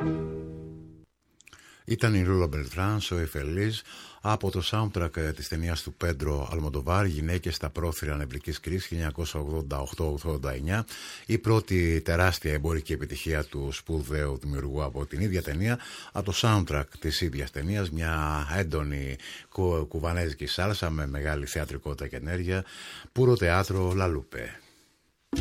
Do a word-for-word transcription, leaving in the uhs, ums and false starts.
Ήταν η Λούλα Μπελτράν, ο Εφελής, από το soundtrack της ταινίας του Πέντρο Αλμοντοβάρ, «Γυναίκες στα πρόθυρα νευρικής κρίσης» χίλια εννιακόσια ογδόντα οκτώ ογδόντα εννιά, η πρώτη τεράστια εμπορική επιτυχία του σπουδαίου δημιουργού από την ίδια ταινία, από το soundtrack της ίδιας ταινίας, μια έντονη κου, κουβανέζικη σάλσα με μεγάλη θεατρικότητα και ενέργεια, πουρο θεάτρο, La Lupe.